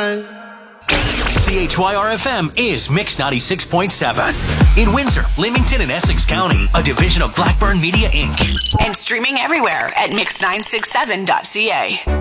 time. CHYR-FM is Mix 96.7. In Windsor, Leamington, and Essex County, a division of Blackburn Media, Inc. And streaming everywhere at mix967.ca.